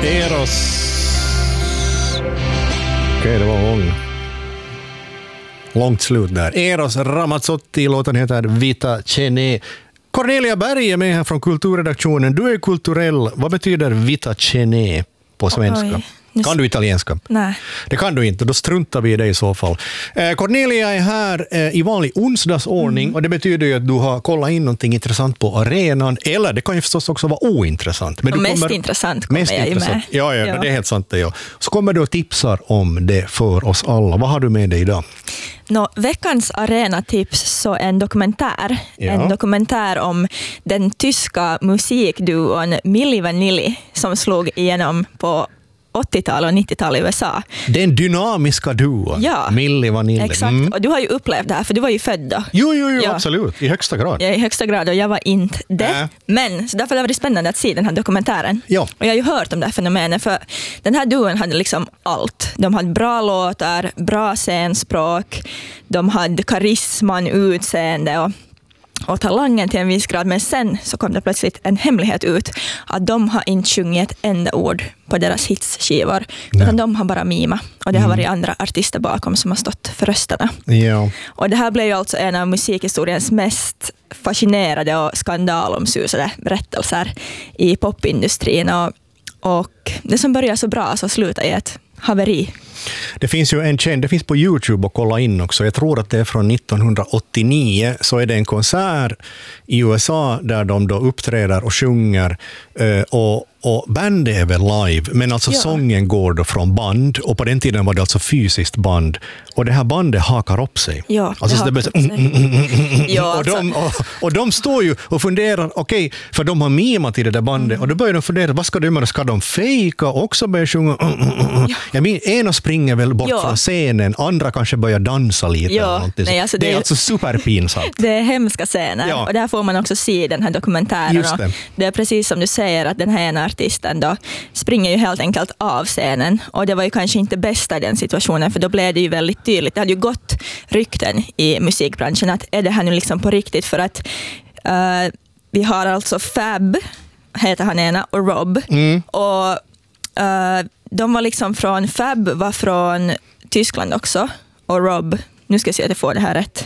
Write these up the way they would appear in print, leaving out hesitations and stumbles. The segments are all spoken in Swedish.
Eros. Okej, det var långt slut där. Eros Ramazzotti, låten heter Vita Cene. Cornelia Berg är med här från kulturredaktionen. Du är kulturell. Vad betyder Vita Cene på svenska? Kan du italienska? Nej. Det kan du inte, då struntar vi i det i så fall. Cornelia är här i vanlig onsdagsordning och det betyder ju att du har kollat in någonting intressant på arenan, eller det kan ju förstås också vara ointressant. Men mest intressant kommer jag ju med. Ja, det är helt sant det. Ja. Så kommer du och tipsar om det för oss alla. Vad har du med dig idag? Veckans arenatips så en dokumentär. Ja. En dokumentär om den tyska musikduon Milli Vanilli som slog igenom på 80-tal och 90-tal i USA. Den dynamiska duon, ja, Milli Vanilli. Exakt, och du har ju upplevt det här, för du var ju född då. Jo, ja. Absolut, i högsta grad. Ja, i högsta grad, och jag var inte det. Men så därför var det spännande att se den här dokumentären. Ja. Och jag har ju hört om det här fenomenet, för den här duon hade liksom allt. De hade bra låtar, bra scenspråk, de hade karisman, utseende och talangen till en viss grad, men sen så kom det plötsligt en hemlighet ut att de har inte sjungit ett enda ord på deras hitsskivor, utan de har bara mima, och det har varit andra artister bakom som har stått för rösterna. Ja. Och det här blev ju alltså en av musikhistoriens mest fascinerade och skandalomsusade berättelser i popindustrin, och det som börjar så bra så slutar i ett haveri. Det finns ju det finns på YouTube att kolla in också. Jag tror att det är från 1989, så är det en konsert i USA där de då uppträder och sjunger, och bandet är väl live, men alltså sången går då från band, och på den tiden var det alltså fysiskt band, och det här bandet hakar upp sig. Ja, alltså det och de står ju och funderar, okej, för de har mimat i det där bandet, och då börjar de fundera, vad ska de göra? Ska de fejka också börja sjunga? Jag menar, ena springer väl bort från scenen, andra kanske börjar dansa lite. Nej, alltså det är alltså superpinsamt. Det är hemska scener, och där får man också se den här dokumentären. Just det. Det är precis som du säger, att den här ena artisten då springer ju helt enkelt av scenen, och det var ju kanske inte bästa i den situationen, för då blev det ju väldigt tydligt. Det hade ju gått rykten i musikbranschen att är det här nu liksom på riktigt, för att vi har alltså Fab, heter han ena, och Rob, och de var liksom Fab var från Tyskland också, och Rob, nu ska jag se att jag får det här rätt,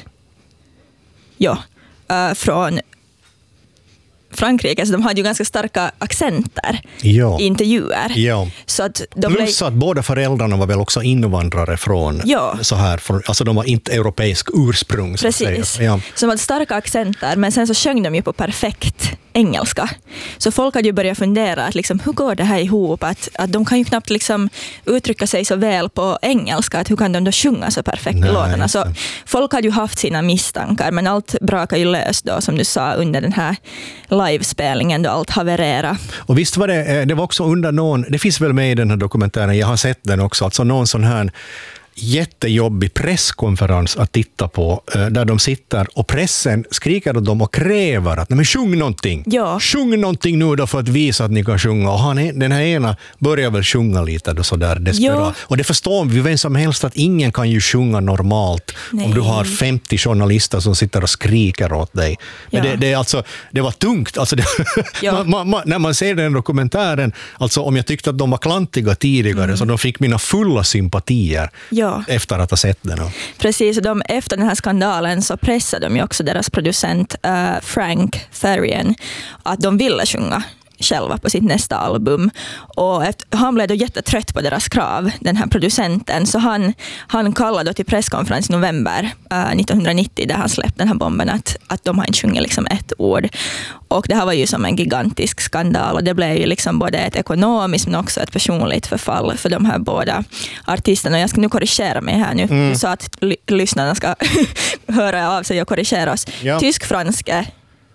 från Frankrike, så de hade ju ganska starka accenter i intervjuer. Ja. Så att plus att båda föräldrarna var väl också invandrare från så här, alltså de var inte europeisk ursprung. Precis, så de hade starka accenter, men sen så sjöng de ju på perfekt engelska. Så folk hade ju börjat fundera att liksom, hur går det här ihop? Att de kan ju knappt liksom uttrycka sig så väl på engelska, att hur kan de då sjunga så perfekt i låtarna? Så folk hade ju haft sina misstankar, men allt brakar ju löst då, som du sa, under den här livespelningen då allt haverera. Och visst var det var också under någon, det finns väl med i den här dokumentären, jag har sett den också, alltså någon sån här jättejobbig presskonferens att titta på, där de sitter och pressen skriker åt dem och kräver att men sjung någonting. Ja. Sjung någonting nu då för att visa att ni kan sjunga. Och den här ena börjar väl sjunga lite då, så där desperat. Ja. Och det förstår vi vem som helst, att ingen kan ju sjunga normalt. Nej. Om du har 50 journalister som sitter och skriker åt dig. Men det är alltså, det var tungt. Alltså när man ser den dokumentären, alltså om jag tyckte att de var klantiga tidigare, så de fick mina fulla sympatier. Ja. Efter att ha sett den. Precis, och efter den här skandalen så pressade de ju också deras producent Frank Farian att de ville sjunga själva på sitt nästa album, och han blev då jättetrött på deras krav, den här producenten, så han kallade då till presskonferens i november 1990 där han släppte den här bomben att de har inte sjungit liksom ett ord, och det här var ju som en gigantisk skandal, och det blev ju liksom både ett ekonomiskt men också ett personligt förfall för de här båda artisterna. Och jag ska nu korrigera mig här nu, så att lyssnarna ska höra av sig och korrigera oss. Tysk-franske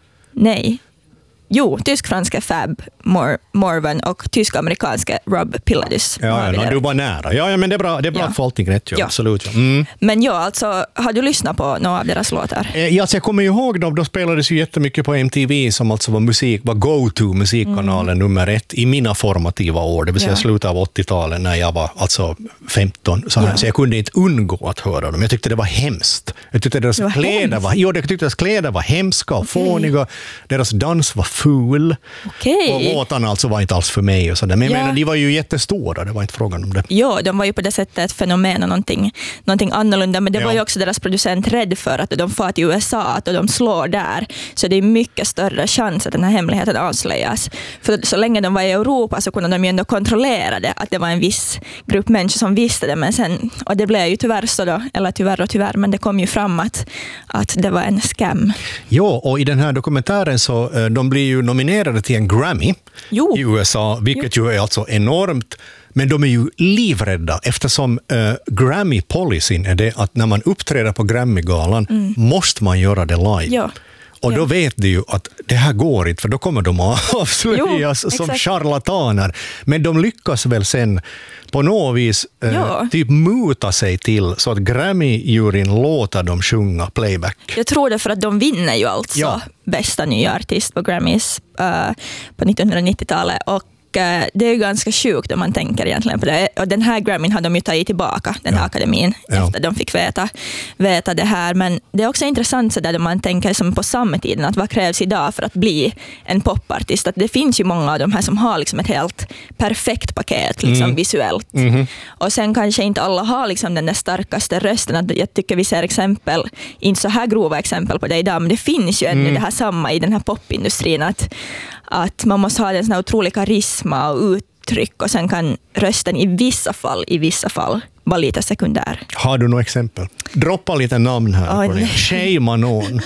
tysk-franska Fab Morvan och tysk-amerikanska Rob Pilatus. Du var nära. Ja, men det är bra att få allting rätt. Ja. Absolut. Ja. Men alltså, har du lyssnat på några av deras låtar? Alltså, jag kommer ihåg dem. De spelades ju jättemycket på MTV, som alltså var go-to musikkanalen nummer 1 i mina formativa år. Det vill säga slutet av 80-talet när jag var alltså 15. Så jag kunde inte undgå att höra dem. Jag tyckte det var hemskt. Jag tyckte deras kläder var hemska och fåniga. Deras dans var Fool. Okej. Och låtarna alltså var inte alls för mig. Och så där. Men jag menar, de var ju jättestora, det var inte frågan om det. Ja, de var ju på det sättet ett fenomen och någonting annorlunda. Men det var ju också deras producent rädd för att de får till USA och de slår där. Så det är mycket större chans att den här hemligheten avslöjas. För så länge de var i Europa så kunde de ju ändå kontrollera det. Att det var en viss grupp människor som visste det. Men sen, och det blev ju tyvärr så då, eller tyvärr, men det kom ju fram att det var en scam. Ja, och i den här dokumentären så de blir ju nominerade till en Grammy i USA, vilket ju är alltså enormt. Men de är ju livrädda eftersom Grammy-policyn är det att när man uppträder på Grammy-galan måste man göra det live. Ja. Och då vet de ju att det här går inte, för då kommer de att avslöjas som charlataner. Men de lyckas väl sen på något vis typ muta sig till så att Grammy-juryn låter dem sjunga playback. Jag tror det för att de vinner ju alltså bästa nya artist på Grammys på 1990-talet. Och det är ju ganska sjukt om man tänker egentligen på det. Och den här Grammyn har de ju tagit tillbaka, den här akademin, efter de fick veta det här. Men det är också intressant så där man tänker som på samtiden, att vad krävs idag för att bli en popartist? Att det finns ju många av de här som har liksom ett helt perfekt paket liksom visuellt. Och sen kanske inte alla har liksom den där starkaste rösten. Att jag tycker vi ser exempel, inte så här grova exempel på det idag, men det finns ju ännu det här samma i den här popindustrin, att man måste ha en sån här otrolig karisma och uttryck, och sen kan rösten i vissa fall vara lite sekundär. Har du några exempel? Droppa lite namn här på det. Shame någon.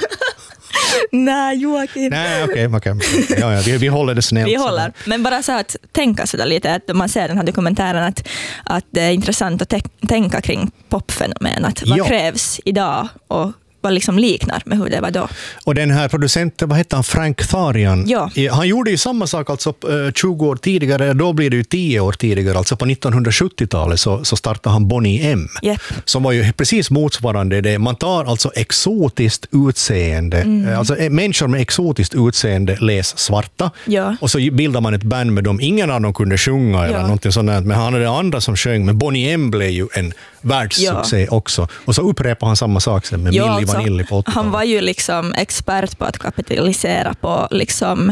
Nej, Joakim. Nej, okej. Ja, vi håller det snällt. Vi håller. Men bara så att tänka så där lite, att man ser den här dokumentären, att det är intressant att tänka kring popfenomenet. Vad krävs idag och vad liksom liknar med hur det var då. Och den här producenten, vad heter han? Frank Farian. Ja. Han gjorde ju samma sak alltså 20 år tidigare, då blir det ju 10 år tidigare, alltså på 1970-talet så startade han Boney M. Yep. Som var ju precis motsvarande det. Man tar alltså exotiskt utseende, alltså människor med exotiskt utseende läs svarta, och så bildar man ett band med dem. Ingen av dem kunde sjunga eller någonting sånt, men han hade andra som sjöng, men Boney M blev ju en världssuccé också. Och så upprepar han samma sak med Milli Vanilli på 80-talet. Han var ju liksom expert på att kapitalisera på liksom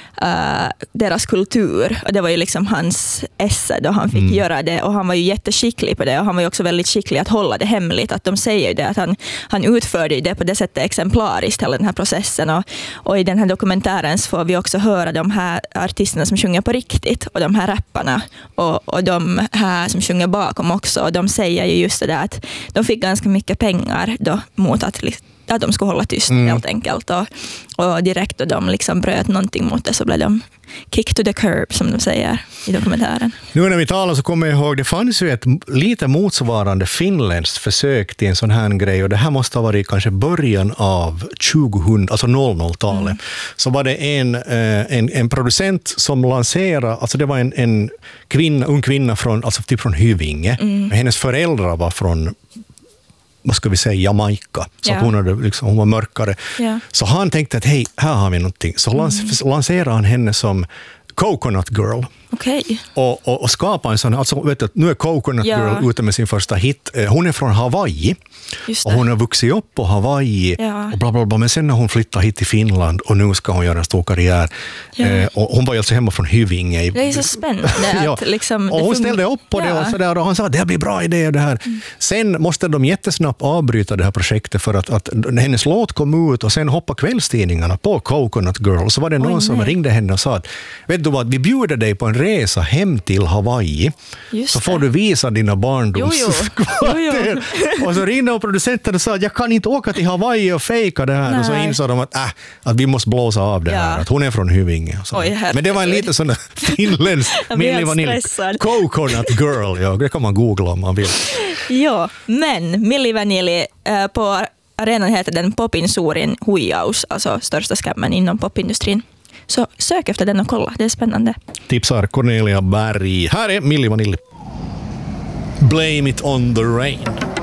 deras kultur, och det var ju liksom hans esse då han fick göra det, och han var ju jätteskicklig på det, och han var ju också väldigt skicklig att hålla det hemligt, att de säger ju det, att han utförde det på det sättet exemplariskt, hela den här processen, och i den här dokumentären så får vi också höra de här artisterna som sjunger på riktigt, och de här rapparna och de här som sjunger bakom också, och de säger ju just det där att de fick ganska mycket pengar då mot att de skulle hålla tyst helt enkelt, och direkt då de liksom bröt någonting mot det så blev de kick to the curb, som de säger i dokumentären. Nu när vi talar så kommer jag ihåg, det fanns ju ett lite motsvarande finländskt försök till en sån här grej, och det här måste ha varit kanske början av 2000, alltså 00-talet. Så var det en producent som lanserade, alltså det var en ung kvinna från, alltså typ från Hyvinge. Hennes föräldrar var från, vad ska vi säga, Jamaica. Så att hon var mörkare. Så han tänkte att hej, här har vi någonting. Så lanserade han henne som Coconut Girl. Okay. Och skapa en sån, alltså vet du, nu är Coconut Girl ute med sin första hit. Hon är från Hawaii. Och hon har vuxit upp på Hawaii och bla bla bla, men sen när hon flyttade hit till Finland och nu ska hon göra en stor karriär. Och hon var alltså hemma från Hyvinge. Det är så spännande att liksom, och hon ställde upp på det och så där, och han sa att det blir bra idé och det här. Sen måste de jättesnabbt avbryta det här projektet för att hennes låt kom ut, och sen hoppade kvällstidningarna på Coconut Girl. Så var det någon som ringde henne och sa att vet du vad, vi bjuder dig på en resa hem till Hawaii. Så får du visa dina barndomskvarter. Och så ringde producenten och sa att jag kan inte åka till Hawaii och fejka det här. Nej. Och så insåg de att vi måste blåsa av det här. Att hon är från Hyvinge. Men det var en lite sån där finländsk Milli Vanilli Coconut Girl. Ja, det kan man googla om man vill. Ja, men Milli Vanilli på arenan heter den Popinsuurin huijaus, alltså största skammen inom popindustrin. Så sök efter den och kolla, det är spännande. Tipsar Cornelia Berg. Här är Milli Vanilli. Blame it on the rain.